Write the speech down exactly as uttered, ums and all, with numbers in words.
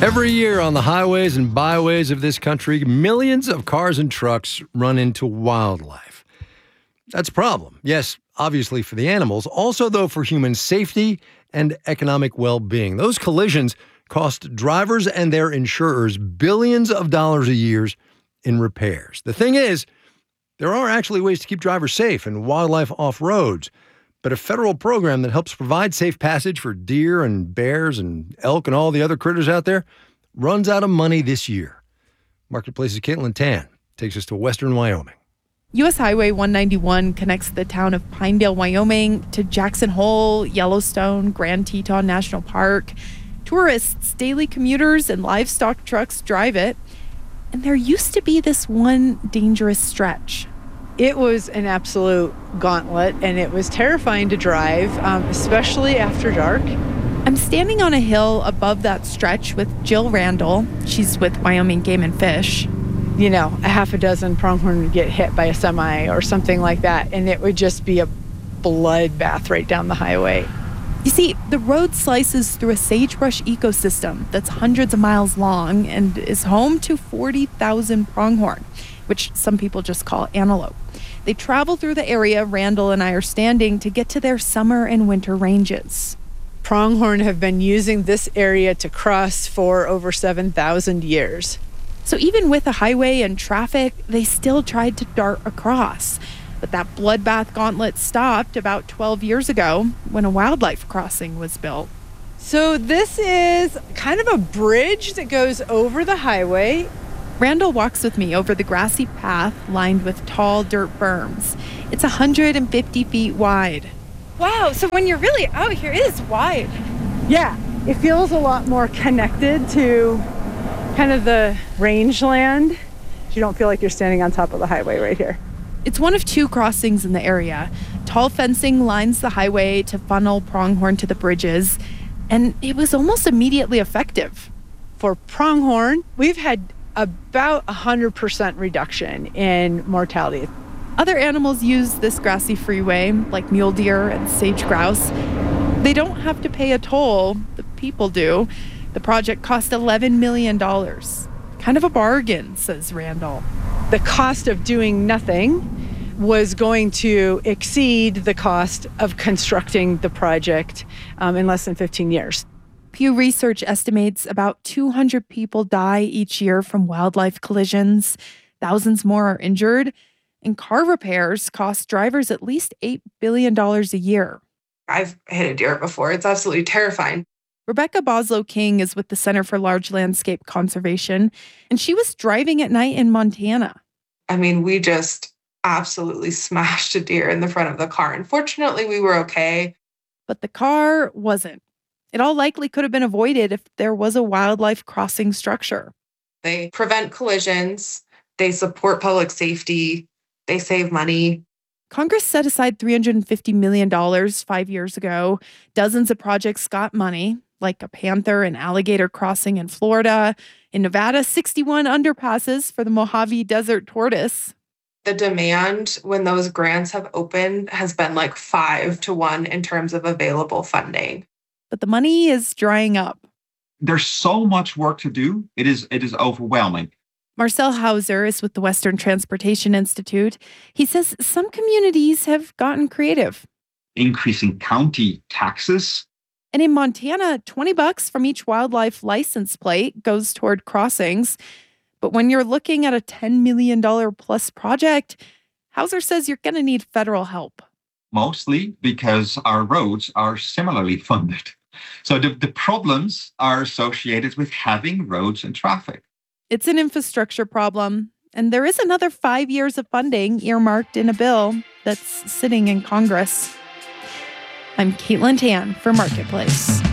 Every year on the highways and byways of this country, millions of cars and trucks run into wildlife. That's a problem. Yes, obviously for the animals, also, though, for human safety and economic well-being. Those collisions cost drivers and their insurers billions of dollars a year in repairs. The thing is, there are actually ways to keep drivers safe and wildlife off roads. But a federal program that helps provide safe passage for deer and bears and elk and all the other critters out there runs out of money this year. Marketplace's Caitlin Tan takes us to western Wyoming. U S Highway one ninety-one connects the town of Pinedale, Wyoming to Jackson Hole, Yellowstone, Grand Teton National Park. Tourists, daily commuters, and livestock trucks drive it. And there used to be this one dangerous stretch. It was an absolute gauntlet, and it was terrifying to drive, um, especially after dark. I'm standing on a hill above that stretch with Jill Randall. She's with Wyoming Game and Fish. You know, a half a dozen pronghorn would get hit by a semi or something like that, and it would just be a bloodbath right down the highway. You see, the road slices through a sagebrush ecosystem that's hundreds of miles long and is home to forty thousand pronghorn, which some people just call antelope. They travel through the area Randall and I are standing to get to their summer and winter ranges. Pronghorn have been using this area to cross for over seven thousand years. So even with a highway and traffic, they still tried to dart across. But that bloodbath gauntlet stopped about twelve years ago when a wildlife crossing was built. So this is kind of a bridge that goes over the highway. Randall walks with me over the grassy path lined with tall dirt berms. It's one hundred fifty feet wide. Wow, so when you're really out here, it is wide. Yeah, it feels a lot more connected to kind of the rangeland. You don't feel like you're standing on top of the highway right here. It's one of two crossings in the area. Tall fencing lines the highway to funnel pronghorn to the bridges, and it was almost immediately effective. For pronghorn, we've had about one hundred percent reduction in mortality. Other animals use this grassy freeway, like mule deer and sage grouse. They don't have to pay a toll. The people do. The project cost eleven million dollars. Kind of a bargain, says Randall. The cost of doing nothing was going to exceed the cost of constructing the project um, in less than fifteen years. Pew Research estimates about two hundred people die each year from wildlife collisions. Thousands more are injured. And car repairs cost drivers at least eight billion dollars a year. I've hit a deer before. It's absolutely terrifying. Rebecca Boslow King is with the Center for Large Landscape Conservation, and she was driving at night in Montana. I mean, we just absolutely smashed a deer in the front of the car. Unfortunately, we were okay. But the car wasn't. It all likely could have been avoided if there was a wildlife crossing structure. They prevent collisions. They support public safety. They save money. Congress set aside three hundred fifty million dollars five years ago. Dozens of projects got money, like a panther and alligator crossing in Florida. In Nevada, sixty-one underpasses for the Mojave Desert tortoise. The demand when those grants have opened has been like five to one in terms of available funding. But the money is drying up. There's so much work to do. It is, it is overwhelming. Marcel Hauser is with the Western Transportation Institute. He says some communities have gotten creative. Increasing county taxes. And in Montana, twenty bucks from each wildlife license plate goes toward crossings. But when you're looking at a ten million dollars plus project, Hauser says you're going to need federal help. Mostly because our roads are similarly funded. So the, the problems are associated with having roads and traffic. It's an infrastructure problem, and there is another five years of funding earmarked in a bill that's sitting in Congress. I'm Caitlin Tan for Marketplace.